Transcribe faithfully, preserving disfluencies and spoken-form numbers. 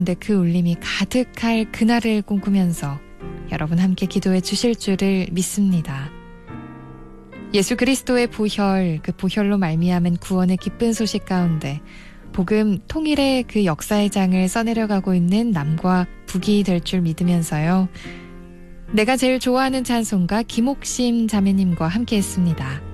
근데 그 울림이 가득할 그날을 꿈꾸면서 여러분 함께 기도해 주실 줄을 믿습니다. 예수 그리스도의 보혈, 그 보혈로 말미암은 구원의 기쁜 소식 가운데 복음 통일의 그 역사의 장을 써내려가고 있는 남과 북이 될 줄 믿으면서요. 내가 제일 좋아하는 찬송가 김옥심 자매님과 함께 했습니다.